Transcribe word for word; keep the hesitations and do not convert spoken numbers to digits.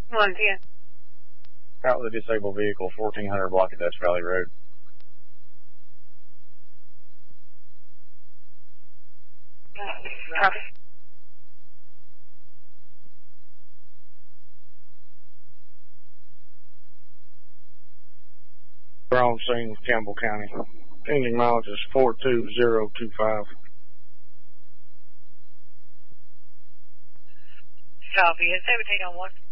one ten. Out with a disabled vehicle, fourteen hundred block of Dutch Valley Road. Copy. We're on scene, Campbell County. Engine mileage is four two zero two five. Copy. It's seventeen on one.